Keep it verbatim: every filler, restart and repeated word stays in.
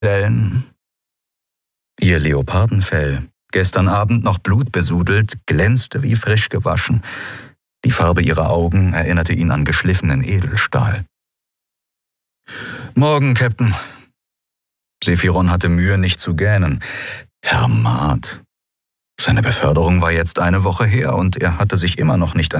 Wellen. Ihr Leopardenfell, gestern Abend noch blutbesudelt, glänzte wie frisch gewaschen. Die Farbe ihrer Augen erinnerte ihn an geschliffenen Edelstahl. »Morgen, Captain.« Sephiron hatte Mühe, nicht zu gähnen. Herr Maat. Seine Beförderung war jetzt eine Woche her und er hatte sich immer noch nicht an